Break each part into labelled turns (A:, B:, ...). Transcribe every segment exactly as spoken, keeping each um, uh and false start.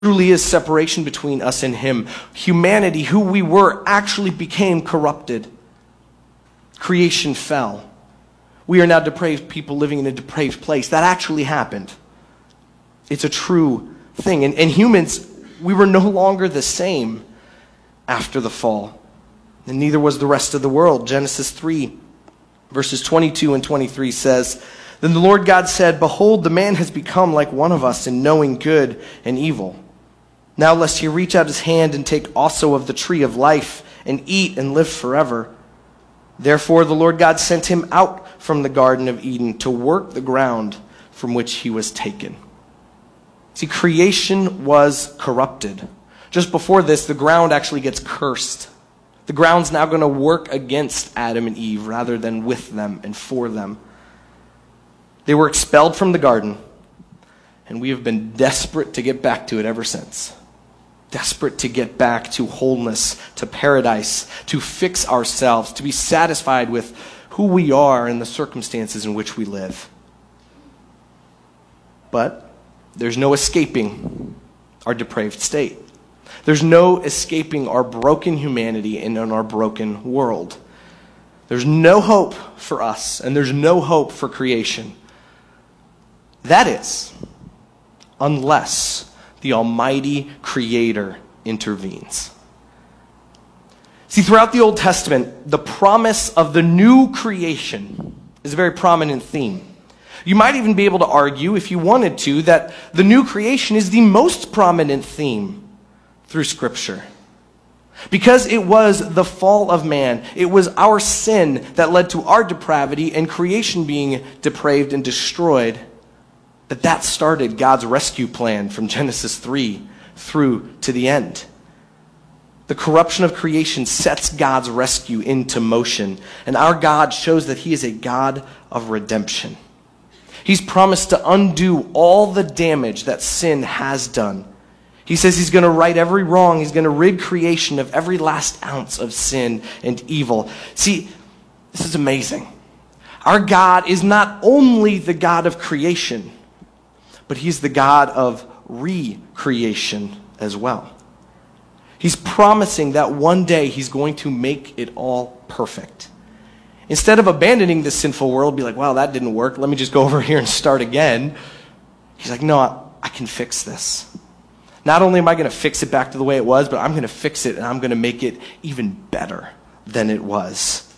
A: truly is separation between us and him. Humanity, who we were, actually became corrupted. Creation fell. We are now depraved people living in a depraved place. That actually happened. It's a true thing. And, and humans, we were no longer the same after the fall. And neither was the rest of the world. Genesis three, verses twenty-two and twenty-three says, "Then the Lord God said, Behold, the man has become like one of us in knowing good and evil. Now lest he reach out his hand and take also of the tree of life and eat and live forever. Therefore the Lord God sent him out from the Garden of Eden to work the ground from which he was taken." See, creation was corrupted. Just before this, the ground actually gets cursed. The ground's now going to work against Adam and Eve rather than with them and for them. They were expelled from the garden, and we have been desperate to get back to it ever since. Desperate to get back to wholeness, to paradise, to fix ourselves, to be satisfied with who we are and the circumstances in which we live. But there's no escaping our depraved state. There's no escaping our broken humanity and in our broken world. There's no hope for us, and there's no hope for creation. That is, unless the Almighty Creator intervenes. See, throughout the Old Testament, the promise of the new creation is a very prominent theme. You might even be able to argue, if you wanted to, that the new creation is the most prominent theme through Scripture. Because it was the fall of man, it was our sin that led to our depravity and creation being depraved and destroyed, that that started God's rescue plan from Genesis three through to the end. The corruption of creation sets God's rescue into motion, and our God shows that he is a God of redemption. He's promised to undo all the damage that sin has done. He says he's going to right every wrong. He's going to rid creation of every last ounce of sin and evil. See, this is amazing. Our God is not only the God of creation, but he's the God of recreation as well. He's promising that one day he's going to make it all perfect. Instead of abandoning this sinful world, be like, well, that didn't work. Let me just go over here and start again. He's like, no, I, I can fix this. Not only am I going to fix it back to the way it was, but I'm going to fix it and I'm going to make it even better than it was.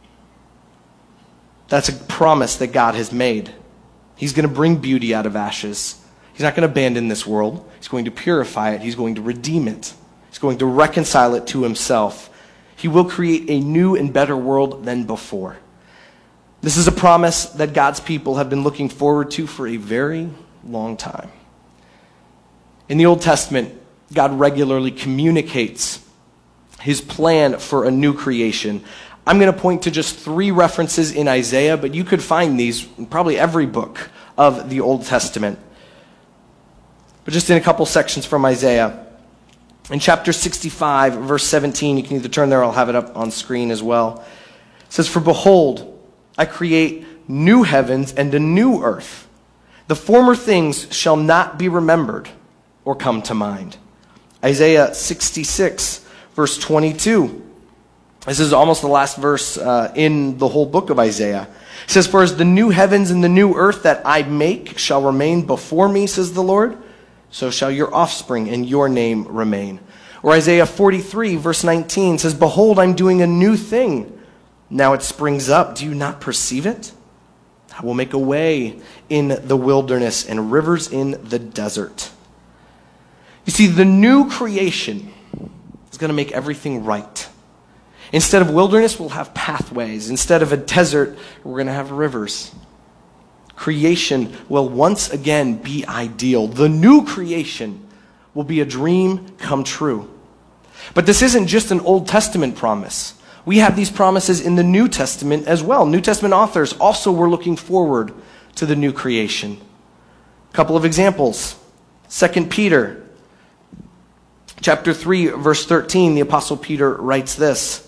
A: That's a promise that God has made. He's going to bring beauty out of ashes. He's not going to abandon this world. He's going to purify it. He's going to redeem it. He's going to reconcile it to himself. He will create a new and better world than before. This is a promise that God's people have been looking forward to for a very long time. In the Old Testament, God regularly communicates his plan for a new creation. I'm going to point to just three references in Isaiah, but you could find these in probably every book of the Old Testament. But just in a couple sections from Isaiah. In chapter sixty-five, verse seventeen, you can either turn there or I'll have it up on screen as well. It says, "For behold, I create new heavens and a new earth. The former things shall not be remembered or come to mind." Isaiah sixty-six, verse twenty-two. This is almost the last verse uh, in the whole book of Isaiah. It says, "For as the new heavens and the new earth that I make shall remain before me, says the Lord, so shall your offspring and your name remain." Or Isaiah forty-three, verse nineteen says, "Behold, I'm doing a new thing. Now it springs up. Do you not perceive it? I will make a way in the wilderness and rivers in the desert." You see, the new creation is going to make everything right. Instead of wilderness, we'll have pathways. Instead of a desert, we're going to have rivers. Creation will once again be ideal. The new creation will be a dream come true. But this isn't just an Old Testament promise. We have these promises in the New Testament as well. New Testament authors also were looking forward to the new creation. A couple of examples. Second Peter, chapter three, verse thirteen, the Apostle Peter writes this: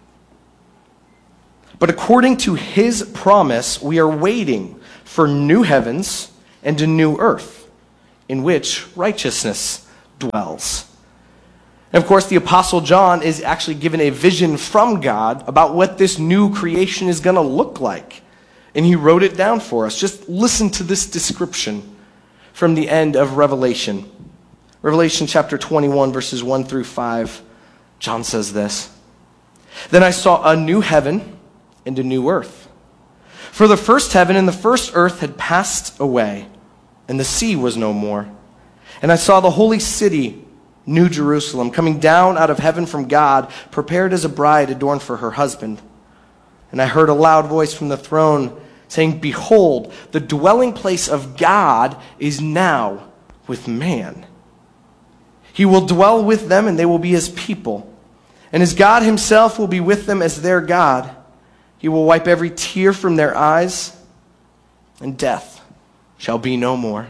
A: "But according to his promise, we are waiting for new heavens and a new earth, in which righteousness dwells. And of course, the Apostle John is actually given a vision from God about what this new creation is going to look like. And he wrote it down for us. Just listen to this description from the end of Revelation. Revelation chapter twenty-one, verses one through five. John says this. Then I saw a new heaven and a new earth. For the first heaven and the first earth had passed away, and the sea was no more. And I saw the holy city, New Jerusalem, coming down out of heaven from God, prepared as a bride adorned for her husband. And I heard a loud voice from the throne saying, Behold, the dwelling place of God is now with man. He will dwell with them, and they will be his people. And as God himself will be with them as their God, he will wipe every tear from their eyes, and death shall be no more.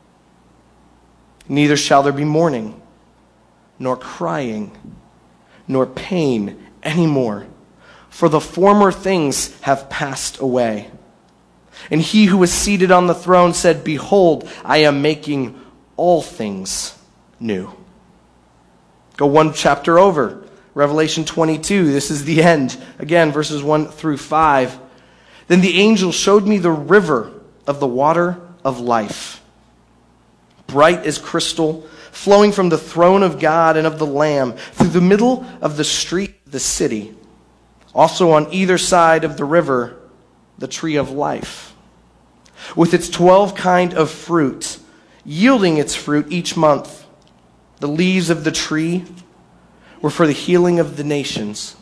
A: Neither shall there be mourning, nor crying, nor pain anymore, for the former things have passed away. And he who was seated on the throne said, Behold, I am making all things new. Go one chapter over. Revelation twenty-two, this is the end. Again, verses one through five. Then the angel showed me the river of the water of life, bright as crystal, flowing from the throne of God and of the Lamb, through the middle of the street of the city. Also on either side of the river, the tree of life, with its twelve kind of fruit, yielding its fruit each month. The leaves of the tree were for the healing of the nations.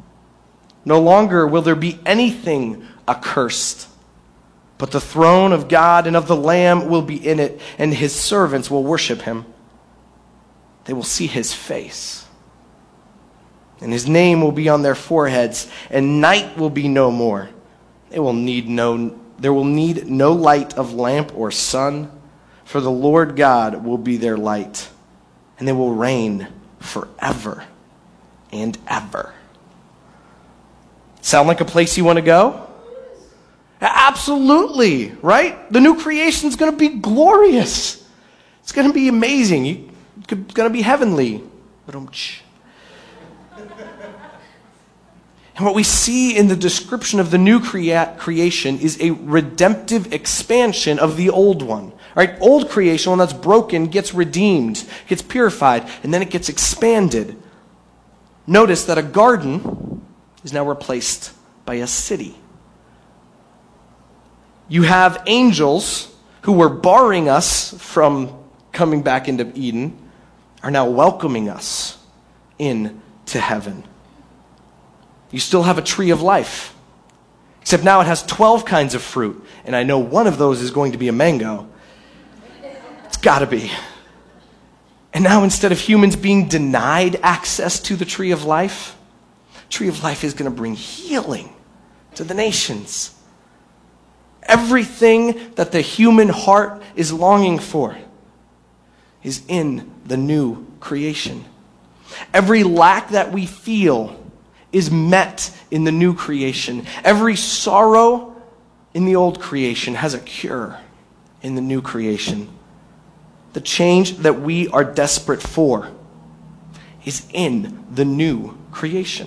A: No longer will there be anything accursed, but the throne of God and of the Lamb will be in it, and his servants will worship him. They will see his face, and his name will be on their foreheads, and night will be no more. They will need no, there will need no light of lamp or sun, for the Lord God will be their light, and they will reign forever and ever. Sound like a place you want to go? Absolutely, right? The new creation is going to be glorious. It's going to be amazing. It's going to be heavenly. And what we see in the description of the new crea- creation is a redemptive expansion of the old one. Right? Old creation, when that's broken, gets redeemed, gets purified, and then it gets expanded. Notice that a garden is now replaced by a city. You have angels who were barring us from coming back into Eden, are now welcoming us into heaven. You still have a tree of life, except now it has twelve kinds of fruit, and I know one of those is going to be a mango. It's got to be. And now instead of humans being denied access to the tree of life, tree of life is going to bring healing to the nations. Everything that the human heart is longing for is in the new creation. Every lack that we feel is met in the new creation. Every sorrow in the old creation has a cure in the new creation. The change that we are desperate for is in the new creation.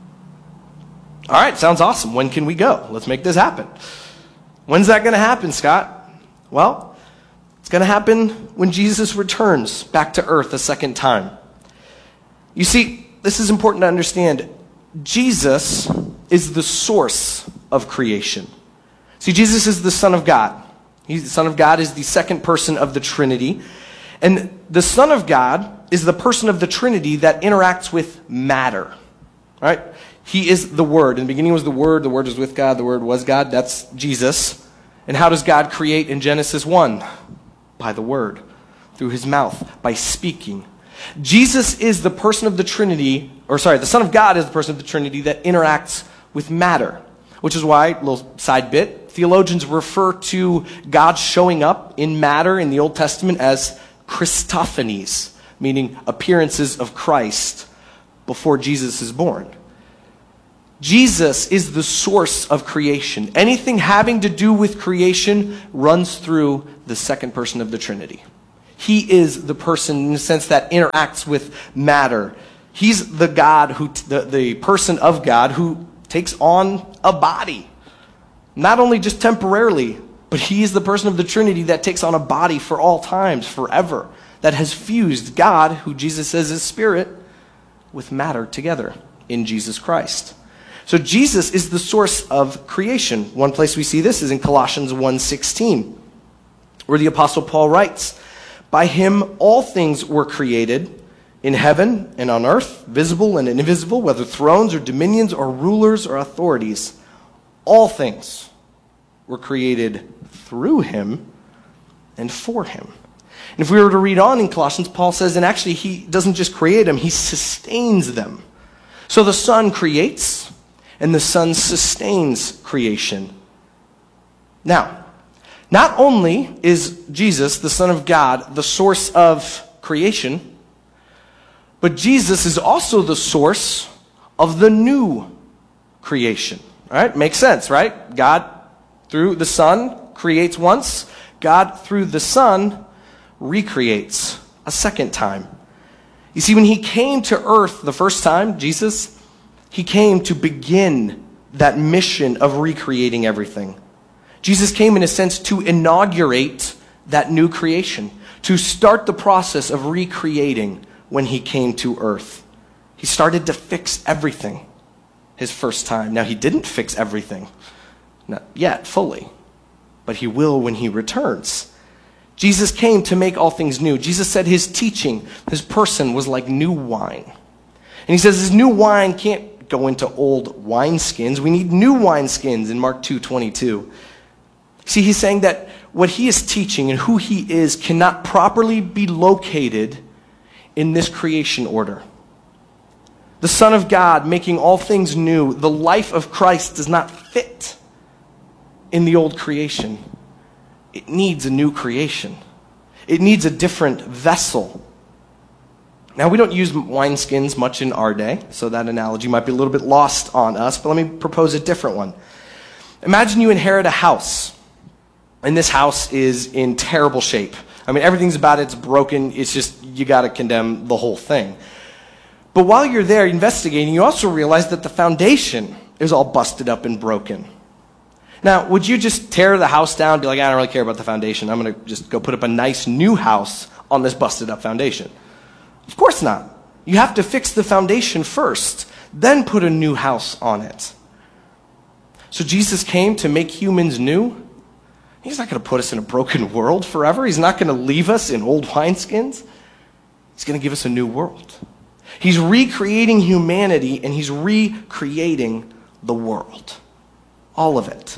A: All right, sounds awesome. When can we go? Let's make this happen. When's that going to happen, Scott? Well, it's going to happen when Jesus returns back to earth a second time. You see, this is important to understand. Jesus is the source of creation. See, Jesus is the Son of God. He's the Son of God is the second person of the Trinity. And the Son of God is the person of the Trinity that interacts with matter. Right? He is the Word. In the beginning was the Word. The Word was with God. The Word was God. That's Jesus. And how does God create in Genesis one? By the Word. Through his mouth. By speaking. Jesus is the person of the Trinity, or sorry, the Son of God is the person of the Trinity that interacts with matter. Which is why, little side bit, theologians refer to God showing up in matter in the Old Testament as Christophanies, meaning appearances of Christ before Jesus is born. Jesus is the source of creation. Anything having to do with creation runs through the second person of the Trinity. He is the person in the sense that interacts with matter. He's the God who, the, the person of God who takes on a body. Not only just temporarily, but he is the person of the Trinity that takes on a body for all times, forever. That has fused God, who Jesus says is spirit, with matter together in Jesus Christ. So Jesus is the source of creation. One place we see this is in Colossians one sixteen, where the Apostle Paul writes, "By him all things were created, in heaven and on earth, visible and invisible, whether thrones or dominions or rulers or authorities. All things were created through him and for him." And if we were to read on in Colossians, Paul says, and actually he doesn't just create them, he sustains them. So the Son creates, and the Son sustains creation. Now, not only is Jesus, the Son of God, the source of creation, but Jesus is also the source of the new creation. All right? Makes sense, right? God, through the Son, creates once. God, through the Son, recreates a second time. You see, when he came to earth the first time, Jesus, he came to begin that mission of recreating everything. Jesus came, in a sense, to inaugurate that new creation, to start the process of recreating when he came to earth. He started to fix everything his first time. Now, he didn't fix everything, not yet fully, but he will when he returns. Jesus came to make all things new. Jesus said his teaching, his person, was like new wine. And he says his new wine can't go into old wineskins. We need new wineskins in Mark two twenty-two. See, he's saying that what he is teaching and who he is cannot properly be located in this creation order. The Son of God making all things new, the life of Christ does not fit in the old creation. It needs a new creation. It needs a different vessel. Now, we don't use wineskins much in our day, so that analogy might be a little bit lost on us, but let me propose a different one. Imagine you inherit a house, and this house is in terrible shape. I mean, everything's about it, it's broken, it's just, you got to condemn the whole thing. But while you're there investigating, you also realize that the foundation is all busted up and broken. Now, would you just tear the house down and be like, I don't really care about the foundation. I'm going to just go put up a nice new house on this busted up foundation? Of course not. You have to fix the foundation first, then put a new house on it. So Jesus came to make humans new. He's not going to put us in a broken world forever. He's not going to leave us in old wineskins. He's going to give us a new world. He's recreating humanity, and he's recreating the world. All of it.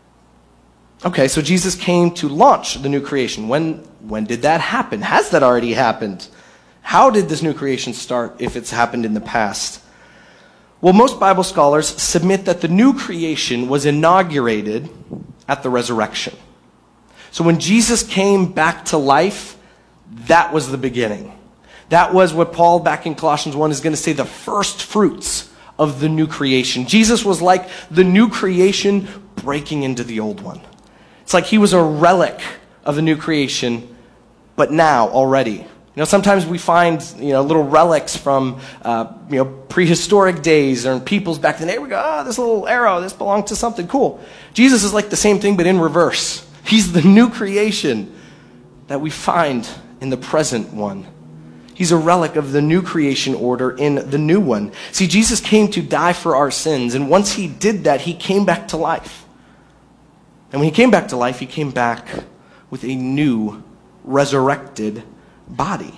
A: Okay, so Jesus came to launch the new creation. When, when did that happen? Has that already happened? How did this new creation start if it's happened in the past? Well, most Bible scholars submit that the new creation was inaugurated at the resurrection. So when Jesus came back to life, that was the beginning. That was what Paul back in Colossians one is going to say, the first fruits of the new creation. Jesus was like the new creation breaking into the old one. It's like he was a relic of the new creation, but now already. You know, sometimes we find, you know, little relics from, uh, you know, prehistoric days or peoples back then. There we go, oh, this little arrow, this belonged to something cool. Jesus is like the same thing, but in reverse. He's the new creation that we find in the present one. He's a relic of the new creation order in the new one. See, Jesus came to die for our sins, and once he did that, he came back to life. And when he came back to life, he came back with a new, resurrected body.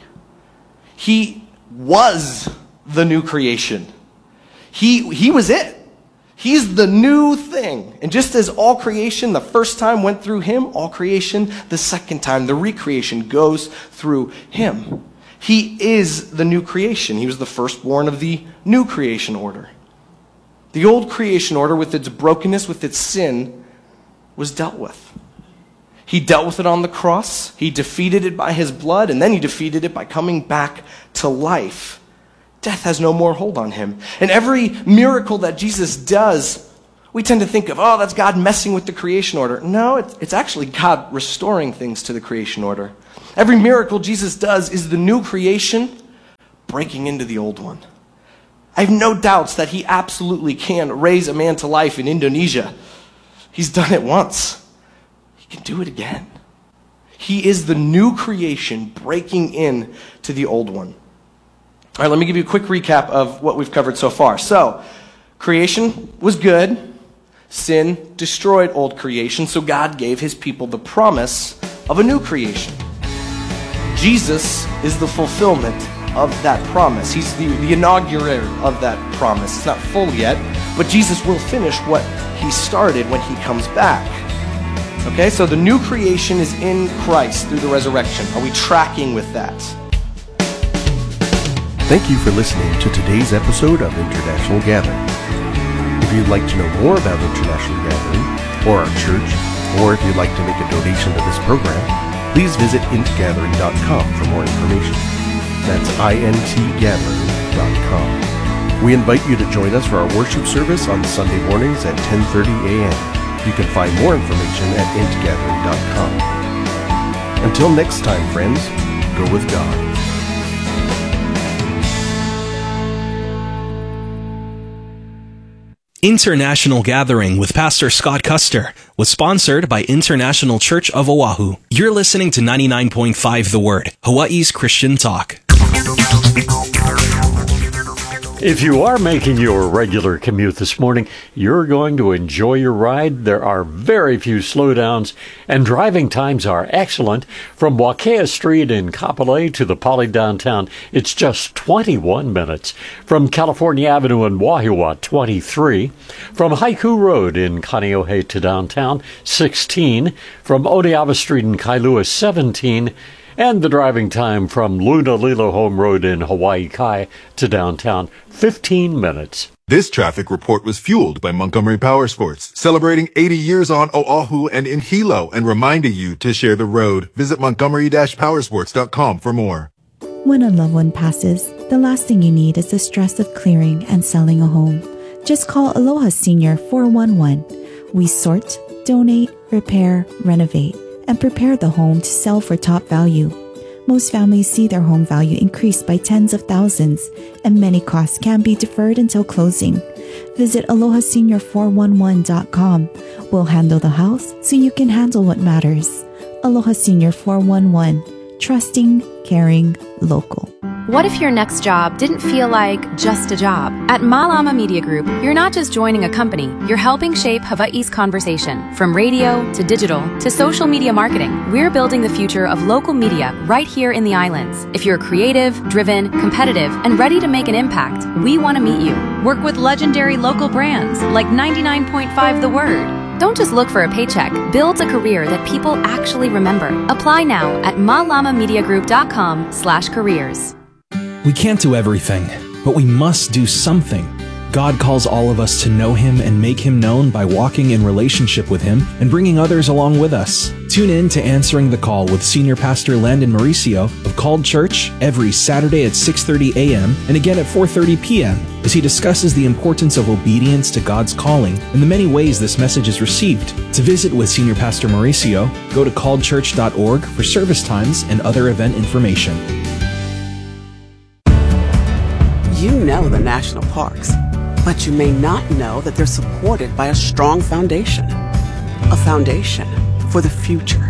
A: He was the new creation. He, he was it. He's the new thing. And just as all creation the first time went through him, all creation the second time, the recreation goes through him. He is the new creation. He was the firstborn of the new creation order. The old creation order, with its brokenness, with its sin, was dealt with. He dealt with it on the cross. He defeated it by his blood, and then he defeated it by coming back to life. Death has no more hold on him. And every miracle that Jesus does we tend to think of, oh, that's God messing with the creation order. No, it's, it's actually God restoring things to the creation order. Every miracle Jesus does is the new creation breaking into the old one. I have no doubts that he absolutely can raise a man to life in Indonesia. He's done it once. He can do it again. He is the new creation breaking in to the old one. All right, let me give you a quick recap of what we've covered so far. So, creation was good. Sin destroyed old creation, so God gave his people the promise of a new creation. Jesus is the fulfillment of that promise. He's the, the inaugurator of that promise. It's not full yet, but Jesus will finish what he started when he comes back. Okay, so the new creation is in Christ through the resurrection. Are we tracking with that?
B: Thank you for listening to today's episode of International Gathering. If you'd like to know more about International Gathering, or our church, or if you'd like to make a donation to this program, please visit int gathering dot com for more information. That's I N T gathering dot com. We invite you to join us for our worship service on Sunday mornings at ten thirty a.m. You can find more information at int gathering dot com. Until next time, friends, go with God.
C: International Gathering with Pastor Scott Custer was sponsored by International Church of Oahu. You're listening to ninety-nine point five The Word, Hawaii's Christian talk.
D: If you are making your regular commute this morning, you're going to enjoy your ride. There are very few slowdowns, and driving times are excellent. From Wakea Street in Kapolei to the Poly downtown, it's just twenty-one minutes. From California Avenue in Wahiawa, twenty-three. From Haiku Road in Kaneohe to downtown, sixteen. From Oneava Street in Kailua, seventeen. And the driving time from Lunalilo Home Road in Hawaii Kai to downtown, fifteen minutes.
E: This traffic report was fueled by Montgomery Powersports, celebrating eighty years on Oahu and in Hilo, and reminding you to share the road. Visit montgomery dash powersports dot com for more.
F: When a loved one passes, the last thing you need is the stress of clearing and selling a home. Just call Aloha Senior four one one. We sort, donate, repair, renovate, and prepare the home to sell for top value. Most families see their home value increase by tens of thousands, and many costs can be deferred until closing. Visit aloha senior four one one dot com. We'll handle the house so you can handle what matters. Aloha Senior four one one. Trusting, caring, local.
G: What if your next job didn't feel like just a job? At Malama Media Group, you're not just joining a company, you're helping shape Hawaii's conversation. From radio to digital to social media marketing, we're building the future of local media right here in the islands. If you're creative, driven, competitive, and ready to make an impact, we want to meet you. Work with legendary local brands like ninety-nine point five The Word. Don't just look for a paycheck. Build a career that people actually remember. Apply now at malamamediagroup.com slash careers.
C: We can't do everything, but we must do something. God calls all of us to know Him and make Him known by walking in relationship with Him and bringing others along with us. Tune in to Answering the Call with Senior Pastor Landon Mauricio of Called Church every Saturday at six thirty a.m. and again at four thirty p.m. as he discusses the importance of obedience to God's calling and the many ways this message is received. To visit with Senior Pastor Mauricio, go to called church dot org for service times and other event information.
H: You know the national parks, but you may not know that they're supported by a strong foundation. A foundation for the future.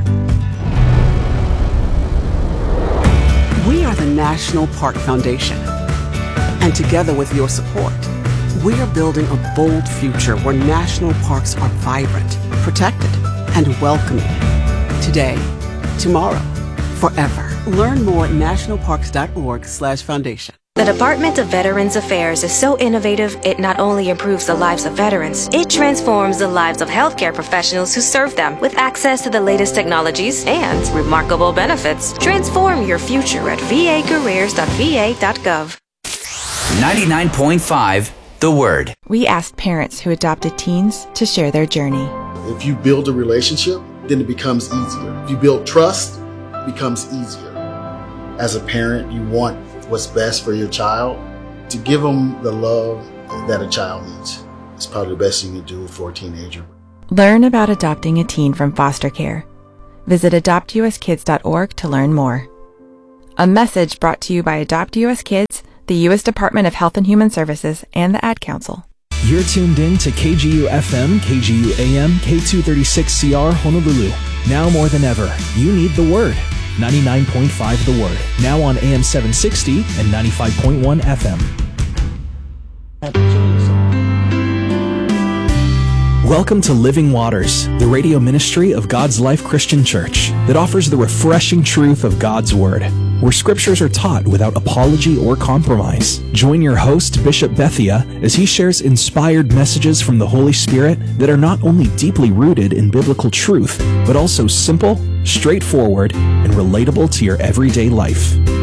H: We are the National Park Foundation. And together with your support, we are building a bold future where national parks are vibrant, protected, and welcoming. Today, tomorrow, forever. Learn more at national parks dot org slash foundation.
I: The Department of Veterans Affairs is so innovative, it not only improves the lives of veterans, it transforms the lives of healthcare professionals who serve them with access to the latest technologies and remarkable benefits. Transform your future at v a careers dot v a dot gov.
J: ninety-nine point five The Word.
K: We asked parents who adopted teens to share their journey.
L: If you build a relationship, then it becomes easier. If you build trust, it becomes easier. As a parent, you want what's best for your child, to give them the love that a child needs. It's probably the best thing you can do for a teenager.
K: Learn about adopting a teen from foster care. Visit adopt u s kids dot org to learn more. A message brought to you by Adopt U S Kids, the U S Department of Health and Human Services, and the Ad Council.
C: You're tuned in to K G U F M, K G U A M, K two thirty-six C R Honolulu. Now more than ever, you need the Word. ninety-nine point five The Word. Now on A M seven sixty and ninety-five point one F M. Welcome to Living Waters, the radio ministry of God's Life Christian Church that offers the refreshing truth of God's Word, where scriptures are taught without apology or compromise. Join your host, Bishop Bethia, as he shares inspired messages from the Holy Spirit that are not only deeply rooted in biblical truth, but also simple, straightforward, and relatable to your everyday life.